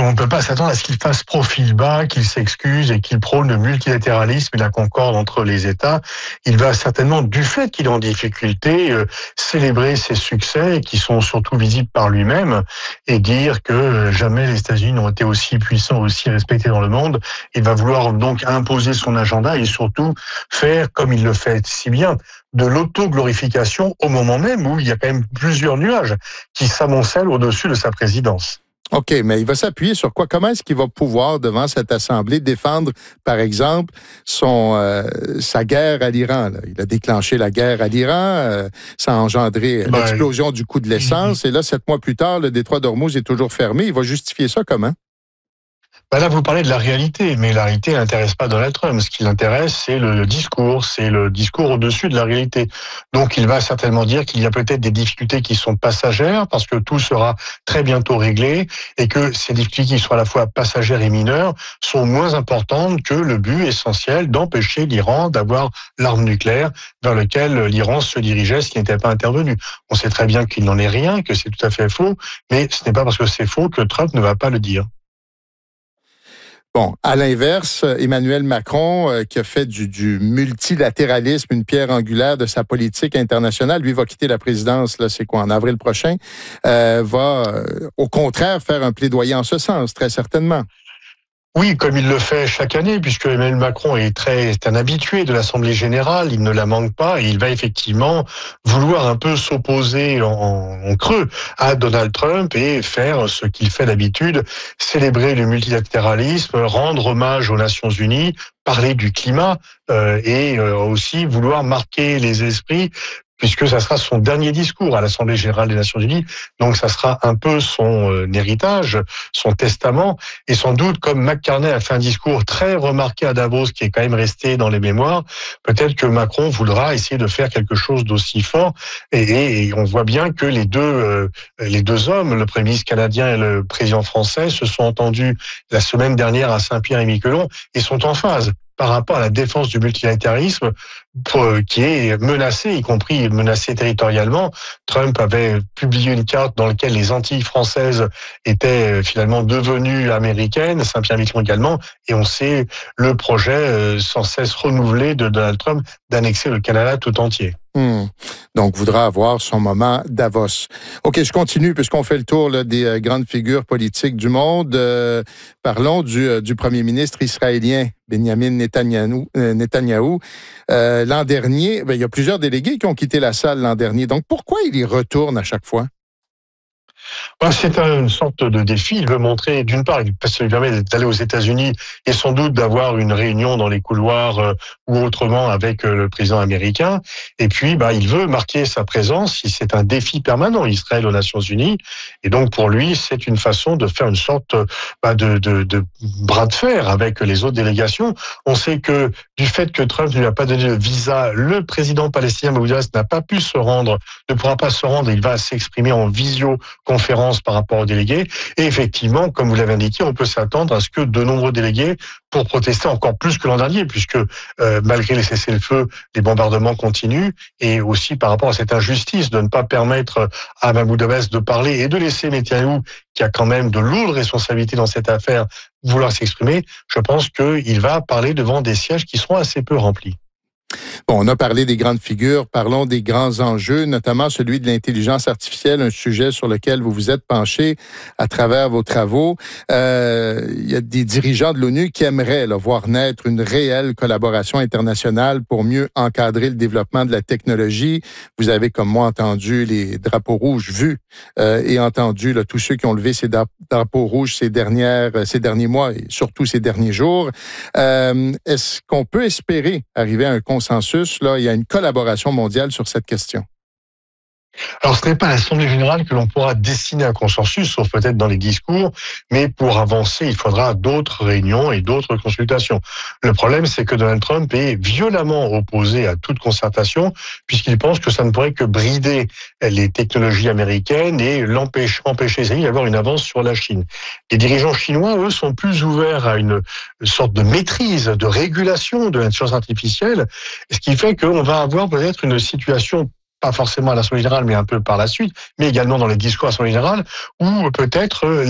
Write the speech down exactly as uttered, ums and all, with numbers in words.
on ne peut pas s'attendre à ce qu'il fasse profil bas, qu'il s'excuse et qu'il prône le multilatéralisme et la concorde entre les États. Il va certainement, du fait qu'il est en difficulté, euh, célébrer ses succès qui sont surtout visibles par lui-même et dire que euh, jamais les États-Unis n'ont été aussi puissants, aussi respectés dans le monde. Il va vouloir donc imposer son agenda et surtout faire, comme il le fait si bien, de l'auto-glorification au moment même où il y a quand même plusieurs nuages qui s'amoncellent au-dessus de sa présidence. OK, mais il va s'appuyer sur quoi? Comment est-ce qu'il va pouvoir, devant cette Assemblée, défendre, par exemple, son euh, sa guerre à l'Iran? Là? Il a déclenché la guerre à l'Iran, euh, ça a engendré ben, l'explosion du coût de l'essence, et là, sept mois plus tard, le détroit d'Ormuz est toujours fermé. Il va justifier ça comment? Ben là, vous parlez de la réalité, mais la réalité n'intéresse pas Donald Trump. Ce qui l'intéresse, c'est le discours, c'est le discours au-dessus de la réalité. Donc, il va certainement dire qu'il y a peut-être des difficultés qui sont passagères, parce que tout sera très bientôt réglé, et que ces difficultés qui sont à la fois passagères et mineures sont moins importantes que le but essentiel d'empêcher l'Iran d'avoir l'arme nucléaire vers lequel l'Iran se dirigeait s'il n'était pas intervenu. On sait très bien qu'il n'en est rien, que c'est tout à fait faux, mais ce n'est pas parce que c'est faux que Trump ne va pas le dire. Bon, à l'inverse, Emmanuel Macron, euh, qui a fait du, du multilatéralisme une pierre angulaire de sa politique internationale, lui va quitter la présidence, là, c'est quoi, en avril prochain, euh, va euh, au contraire faire un plaidoyer en ce sens, très certainement. Oui, comme il le fait chaque année, puisque Emmanuel Macron est très, est un habitué de l'Assemblée générale, il ne la manque pas, et il va effectivement vouloir un peu s'opposer en, en creux à Donald Trump et faire ce qu'il fait d'habitude, célébrer le multilatéralisme, rendre hommage aux Nations Unies, parler du climat euh, et euh, aussi vouloir marquer les esprits, puisque ça sera son dernier discours à l'Assemblée générale des Nations Unies. Donc, ça sera un peu son euh, héritage, son testament. Et sans doute, comme McCartney a fait un discours très remarqué à Davos, qui est quand même resté dans les mémoires, peut-être que Macron voudra essayer de faire quelque chose d'aussi fort. Et, et, et on voit bien que les deux, euh, les deux hommes, le Premier ministre canadien et le président français, se sont entendus la semaine dernière à Saint-Pierre-et-Miquelon et sont en phase par rapport à la défense du multilatéralisme qui est menacé, y compris menacé territorialement. Trump avait publié une carte dans laquelle les Antilles françaises étaient finalement devenues américaines, Saint-Pierre-et-Miquelon également, et on sait le projet sans cesse renouvelé de Donald Trump d'annexer le Canada tout entier. Mmh. Donc, voudra avoir son moment Davos. OK, je continue puisqu'on fait le tour là, des euh, grandes figures politiques du monde. Euh, parlons du, euh, du premier ministre israélien, Benjamin Netanyahou. Euh, Netanyahou. Euh, l'an dernier, ben, il y a plusieurs délégués qui ont quitté la salle l'an dernier. Donc, pourquoi il y retourne à chaque fois? C'est une sorte de défi. Il veut montrer, d'une part, ça lui permet d'aller aux États-Unis et sans doute d'avoir une réunion dans les couloirs euh, ou autrement avec euh, le président américain. Et puis, bah, il veut marquer sa présence. C'est un défi permanent, Israël aux Nations Unies. Et donc, pour lui, c'est une façon de faire une sorte bah, de, de, de bras de fer avec les autres délégations. On sait que du fait que Trump ne lui a pas donné le visa, le président palestinien Mahmoud Abbas n'a pas pu se rendre, ne pourra pas se rendre. Il va s'exprimer en visioconférence par rapport aux délégués. Et effectivement, comme vous l'avez indiqué, on peut s'attendre à ce que de nombreux délégués, pour protester encore plus que l'an dernier, puisque euh, malgré les cessez-le-feu, les bombardements continuent, et aussi par rapport à cette injustice de ne pas permettre à Mahmoud Abbas de parler et de laisser Netanyahou, qui a quand même de lourdes responsabilités dans cette affaire, vouloir s'exprimer, je pense qu'il va parler devant des sièges qui seront assez peu remplis. Bon, on a parlé des grandes figures, parlons des grands enjeux, notamment celui de l'intelligence artificielle, un sujet sur lequel vous vous êtes penché à travers vos travaux. Euh, il y a des dirigeants de l'ONU qui aimeraient là, voir naître une réelle collaboration internationale pour mieux encadrer le développement de la technologie. Vous avez, comme moi, entendu les drapeaux rouges vus euh, et entendu là, tous ceux qui ont levé ces drapeaux rouges ces, dernières, ces derniers mois et surtout ces derniers jours. Euh, est-ce qu'on peut espérer arriver à un consensus? Là, il y a une collaboration mondiale sur cette question. Alors, ce n'est pas à l'Assemblée générale que l'on pourra dessiner un consensus, sauf peut-être dans les discours, mais pour avancer, il faudra d'autres réunions et d'autres consultations. Le problème, c'est que Donald Trump est violemment opposé à toute concertation, puisqu'il pense que ça ne pourrait que brider les technologies américaines et l'empêcher, empêcher d'avoir une avance sur la Chine. Les dirigeants chinois, eux, sont plus ouverts à une sorte de maîtrise, de régulation de l'intelligence artificielle, ce qui fait qu'on va avoir peut-être une situation pas forcément à l'Assemblée générale, mais un peu par la suite, mais également dans les discours à l'Assemblée générale, où peut-être